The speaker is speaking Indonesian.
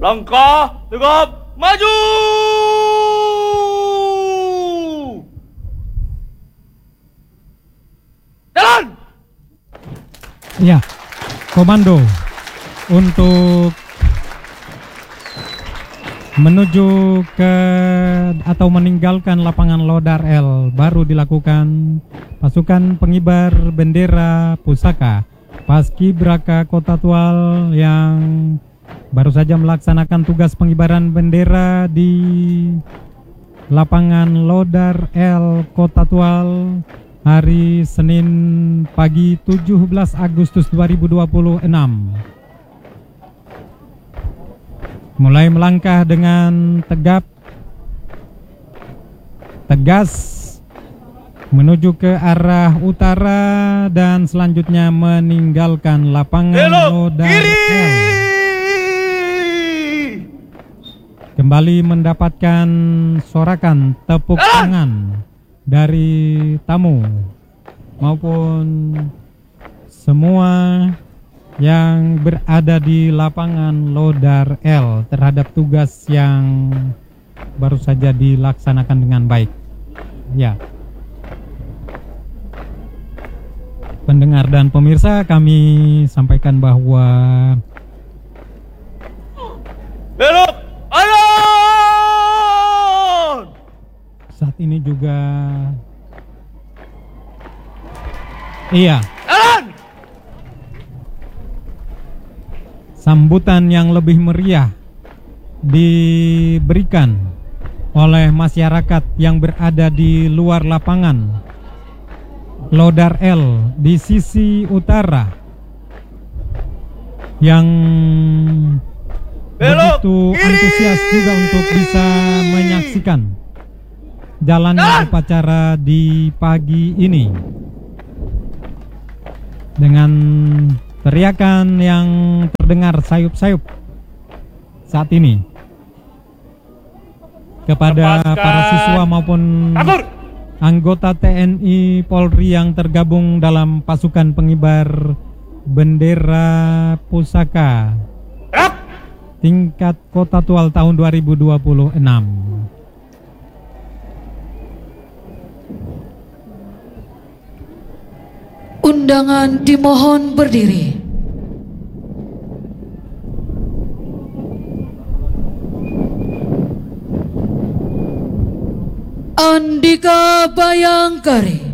Langkah tegap maju. Jalan. Ya, komando untuk menuju ke atau meninggalkan lapangan Lodar L baru dilakukan pasukan pengibar bendera pusaka Paskibraka Kota Tual yang baru saja melaksanakan tugas pengibaran bendera di lapangan Lodar L Kota Tual hari Senin pagi 17 Agustus 2026. Mulai melangkah dengan tegap, tegas menuju ke arah utara dan selanjutnya meninggalkan lapangan Lodar L. Kembali mendapatkan sorakan tepuk tangan dari tamu maupun semua yang berada di lapangan Lodar L terhadap tugas yang baru saja dilaksanakan dengan baik. Ya, pendengar dan pemirsa, kami sampaikan bahwa belok alon. saat ini juga iya, Alon. sambutan yang lebih meriah diberikan oleh masyarakat yang berada di luar lapangan Lodar L di sisi utara yang begitu antusias juga untuk bisa menyaksikan jalannya upacara di pagi ini dengan teriakan yang terdengar sayup-sayup saat ini kepada para siswa maupun anggota TNI Polri yang tergabung dalam pasukan pengibar bendera pusaka tingkat Kota Tual tahun 2026. Undangan dimohon berdiri. Andika Bayangkari,